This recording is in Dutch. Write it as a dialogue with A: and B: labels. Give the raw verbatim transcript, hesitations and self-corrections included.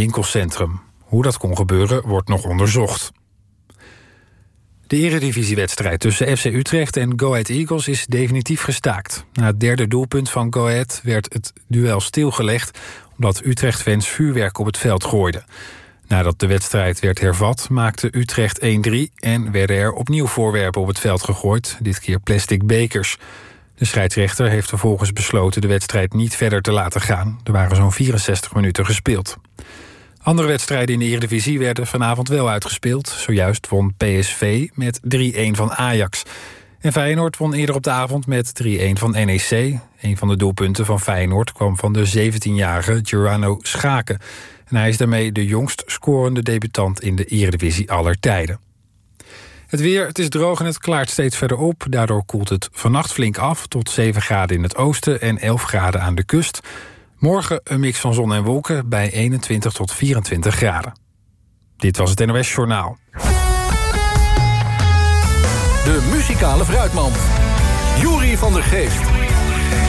A: winkelcentrum. Hoe dat kon gebeuren, wordt nog onderzocht. De eredivisiewedstrijd tussen F C Utrecht en Go Ahead Eagles is definitief gestaakt. Na het derde doelpunt van Go Ahead werd het duel stilgelegd omdat Utrecht-fans vuurwerk op het veld gooiden. Nadat de wedstrijd werd hervat, maakte Utrecht één drie... en werden er opnieuw voorwerpen op het veld gegooid, dit keer plastic bekers. De scheidsrechter heeft vervolgens besloten de wedstrijd niet verder te laten gaan. Er waren zo'n vierenzestig minuten gespeeld. Andere wedstrijden in de Eredivisie werden vanavond wel uitgespeeld. Zojuist won P S V met drie-een van Ajax. En Feyenoord won eerder op de avond met drie-een van N E C. Een van de doelpunten van Feyenoord kwam van de zeventienjarige Gerano Schaken. En hij is daarmee de jongst scorende debutant in de Eredivisie aller tijden. Het weer, het is droog en het klaart steeds verder op. Daardoor koelt het vannacht flink af tot zeven graden in het oosten en elf graden aan de kust. Morgen een mix van zon en wolken bij eenentwintig tot vierentwintig graden. Dit was het N O S Journaal.
B: De muzikale fruitmand. Joeri van der Geest.